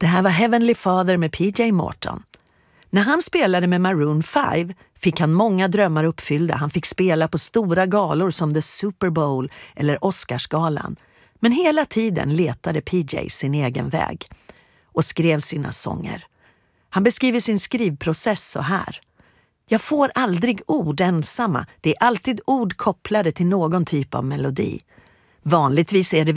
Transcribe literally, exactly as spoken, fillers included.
Det här var Heavenly Father med P J Morton. När han spelade med Maroon fem fick han många drömmar uppfyllda. Han fick spela på stora galor som The Super Bowl eller Oscarsgalan. Men hela tiden letade P J sin egen väg och skrev sina sånger. Han beskriver sin skrivprocess så här. Jag får aldrig ord ensamma. Det är alltid ord kopplade till någon typ av melodi. Vanligtvis är det